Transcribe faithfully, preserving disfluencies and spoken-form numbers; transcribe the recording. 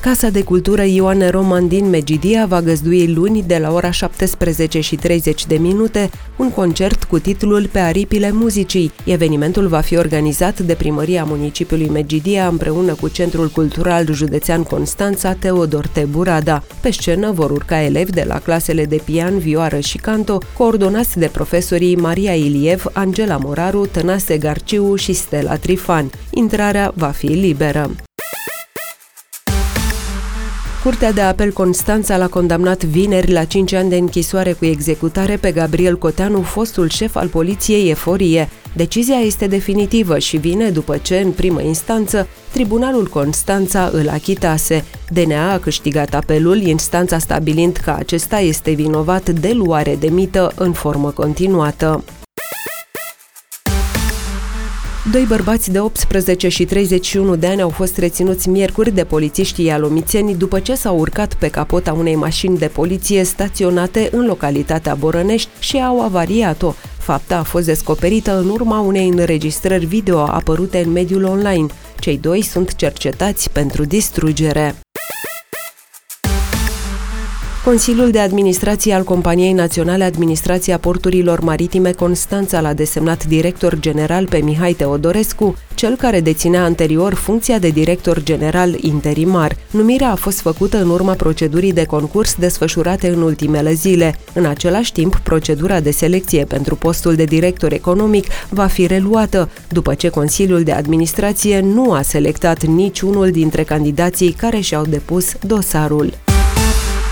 Casa de Cultură Ioane Roman din Medgidia va găzdui luni de la ora șaptesprezece și treizeci de minute un concert cu titlul Pe aripile muzicii. Evenimentul va fi organizat de Primăria Municipiului Medgidia împreună cu Centrul Cultural Județean Constanța Teodor T. Burada. Pe scenă vor urca elevi de la clasele de pian, vioară și canto, coordonați de profesorii Maria Iliev, Angela Moraru, Tănase Garciu și Stella Trifan. Intrarea va fi liberă. Curtea de Apel Constanța l-a condamnat vineri la cinci ani de închisoare cu executare pe Gabriel Coteanu, fostul șef al poliției Eforie. Decizia este definitivă și vine după ce, în primă instanță, Tribunalul Constanța îl achitase. D N A a câștigat apelul, instanța stabilind că acesta este vinovat de luare de mită în formă continuată. Doi bărbați de optsprezece și treizeci și unu de ani au fost reținuți miercuri de polițiștii ialomițeni după ce s-au urcat pe capota unei mașini de poliție staționate în localitatea Borănești și au avariat-o. Fapta a fost descoperită în urma unei înregistrări video apărute în mediul online. Cei doi sunt cercetați pentru distrugere. Consiliul de Administrație al Companiei Naționale Administrația Porturilor Maritime Constanța l-a desemnat director general pe Mihai Teodorescu, cel care deținea anterior funcția de director general interimar. Numirea a fost făcută în urma procedurii de concurs desfășurate în ultimele zile. În același timp, procedura de selecție pentru postul de director economic va fi reluată, după ce Consiliul de Administrație nu a selectat niciunul dintre candidații care și-au depus dosarul.